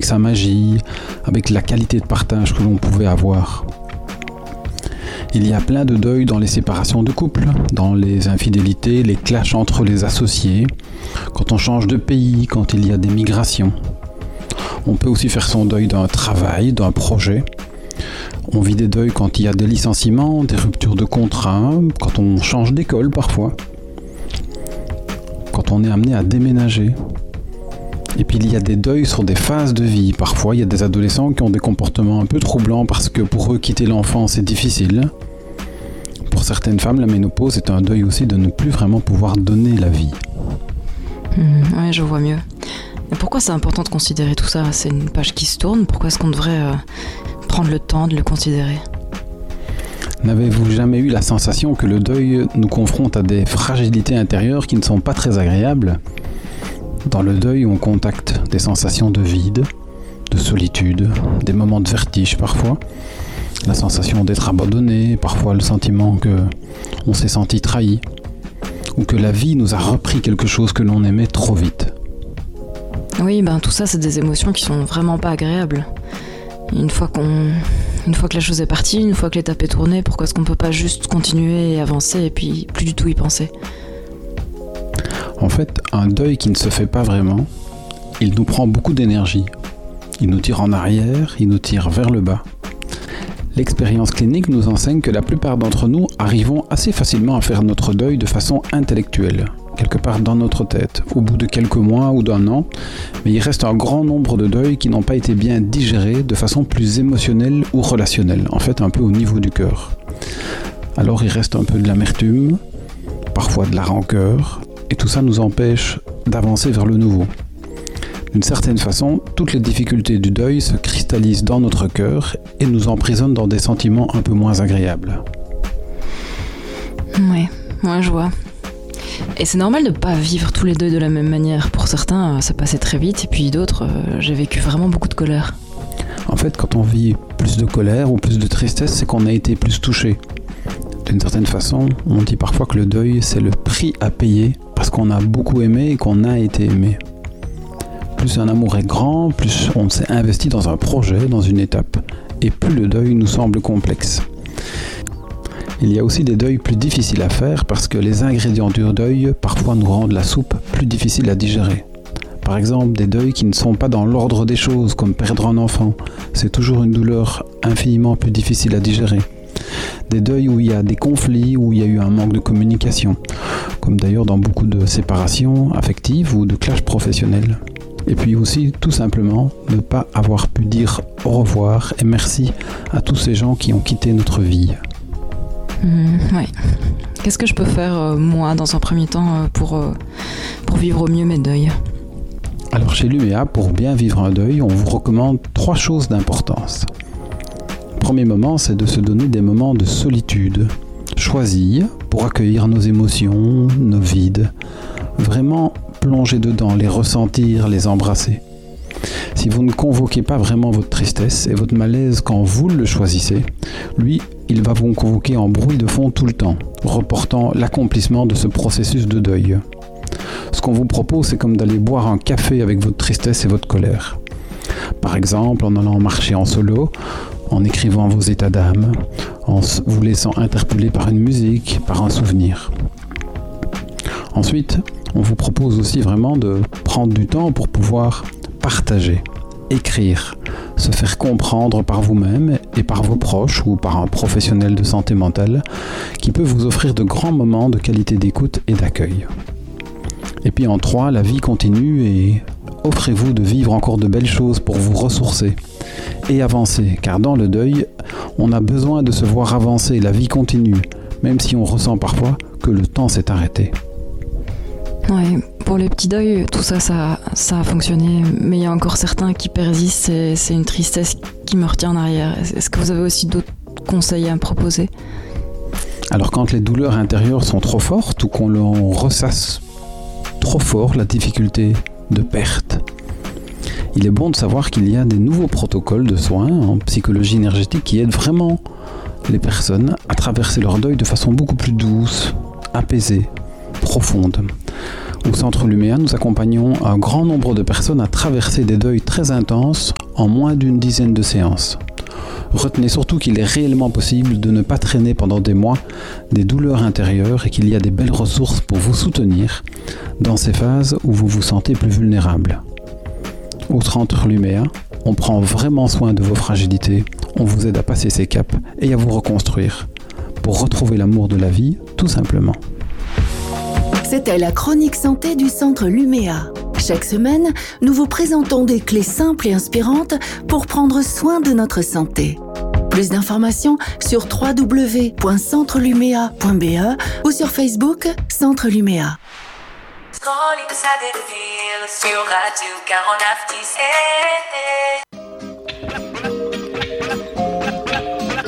sa magie, avec la qualité de partage que l'on pouvait avoir. Il y a plein de deuils dans les séparations de couple, dans les infidélités, les clashs entre les associés, quand on change de pays, quand il y a des migrations. On peut aussi faire son deuil d'un travail, d'un projet. On vit des deuils quand il y a des licenciements, des ruptures de contrat, quand on change d'école parfois, quand on est amené à déménager. Et puis il y a des deuils sur des phases de vie. Parfois il y a des adolescents qui ont des comportements un peu troublants parce que pour eux quitter l'enfance est difficile. Pour certaines femmes, la ménopause est un deuil aussi de ne plus vraiment pouvoir donner la vie. Oui, je vois mieux. Mais pourquoi c'est important de considérer tout ça ? C'est une page qui se tourne, pourquoi est-ce qu'on devrait prendre le temps de le considérer ? N'avez-vous jamais eu la sensation que le deuil nous confronte à des fragilités intérieures qui ne sont pas très agréables ? Dans le deuil, on contacte des sensations de vide, de solitude, des moments de vertige parfois, la sensation d'être abandonné, parfois le sentiment qu'on s'est senti trahi, ou que la vie nous a repris quelque chose que l'on aimait trop vite. Oui, tout ça, c'est des émotions qui sont vraiment pas agréables. Une fois que la chose est partie, une fois que l'étape est tournée, pourquoi est-ce qu'on peut pas juste continuer et avancer et puis plus du tout y penser ? En fait, un deuil qui ne se fait pas vraiment, il nous prend beaucoup d'énergie. Il nous tire en arrière, il nous tire vers le bas. L'expérience clinique nous enseigne que la plupart d'entre nous arrivons assez facilement à faire notre deuil de façon intellectuelle, quelque part dans notre tête, au bout de quelques mois ou d'un an, mais il reste un grand nombre de deuils qui n'ont pas été bien digérés de façon plus émotionnelle ou relationnelle, en fait un peu au niveau du cœur. Alors il reste un peu de l'amertume, parfois de la rancœur, et tout ça nous empêche d'avancer vers le nouveau. D'une certaine façon, toutes les difficultés du deuil se cristallisent dans notre cœur et nous emprisonnent dans des sentiments un peu moins agréables. Ouais, je vois. Et c'est normal de pas vivre tous les deuils de la même manière. Pour certains, ça passait très vite, et puis d'autres, j'ai vécu vraiment beaucoup de colère. En fait, quand on vit plus de colère ou plus de tristesse, c'est qu'on a été plus touché. D'une certaine façon, on dit parfois que le deuil, c'est le prix à payer parce qu'on a beaucoup aimé et qu'on a été aimé. Plus un amour est grand, plus on s'est investi dans un projet, dans une étape, et plus le deuil nous semble complexe. Il y a aussi des deuils plus difficiles à faire parce que les ingrédients du deuil parfois nous rendent la soupe plus difficile à digérer. Par exemple, des deuils qui ne sont pas dans l'ordre des choses, comme perdre un enfant. C'est toujours une douleur infiniment plus difficile à digérer. Des deuils où il y a des conflits, où il y a eu un manque de communication, comme d'ailleurs dans beaucoup de séparations affectives ou de clashs professionnels. Et puis aussi, tout simplement, ne pas avoir pu dire au revoir et merci à tous ces gens qui ont quitté notre vie. Oui. Qu'est-ce que je peux faire, moi, dans un premier temps, pour vivre au mieux mes deuils ? Alors chez l'UEA, pour bien vivre un deuil, on vous recommande 3 choses d'importance. Le premier moment, c'est de se donner des moments de solitude, choisis pour accueillir nos émotions, nos vides. Vraiment plonger dedans, les ressentir, les embrasser. Si vous ne convoquez pas vraiment votre tristesse et votre malaise quand vous le choisissez, lui, il va vous convoquer en bruit de fond tout le temps, reportant l'accomplissement de ce processus de deuil. Ce qu'on vous propose, c'est comme d'aller boire un café avec votre tristesse et votre colère. Par exemple, en allant marcher en solo, en écrivant vos états d'âme, en vous laissant interpeller par une musique, par un souvenir. Ensuite, on vous propose aussi vraiment de prendre du temps pour pouvoir partager, écrire, se faire comprendre par vous-même et par vos proches ou par un professionnel de santé mentale qui peut vous offrir de grands moments de qualité d'écoute et d'accueil. Et puis en 3, la vie continue et offrez-vous de vivre encore de belles choses pour vous ressourcer et avancer, car dans le deuil, on a besoin de se voir avancer, la vie continue, même si on ressent parfois que le temps s'est arrêté. Oui, pour les petits deuils, tout ça a fonctionné, mais il y a encore certains qui persistent, c'est une tristesse qui me retient en arrière. Est-ce que vous avez aussi d'autres conseils à me proposer ? Alors quand les douleurs intérieures sont trop fortes ou qu'on ressasse trop fort la difficulté de perte, il est bon de savoir qu'il y a des nouveaux protocoles de soins en psychologie énergétique qui aident vraiment les personnes à traverser leur deuil de façon beaucoup plus douce, apaisée, profonde. Au Centre Luméa, nous accompagnons un grand nombre de personnes à traverser des deuils très intenses en moins d'une dizaine de séances. Retenez surtout qu'il est réellement possible de ne pas traîner pendant des mois des douleurs intérieures et qu'il y a des belles ressources pour vous soutenir dans ces phases où vous vous sentez plus vulnérable. Au Centre Luméa, on prend vraiment soin de vos fragilités, on vous aide à passer ces caps et à vous reconstruire pour retrouver l'amour de la vie, tout simplement. C'était la chronique santé du Centre Luméa. Chaque semaine, nous vous présentons des clés simples et inspirantes pour prendre soin de notre santé. Plus d'informations sur www.centrelumea.be ou sur Facebook Centre Luméa. Escolhe que ça deve vir, seu rádio, carro na